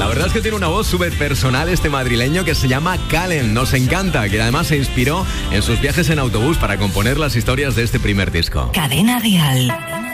La verdad es que tiene una voz súper personal este madrileño que se llama Calen. Nos encanta, que además se inspiró en sus viajes en autobús para componer las historias de este primer disco. Cadena Dial.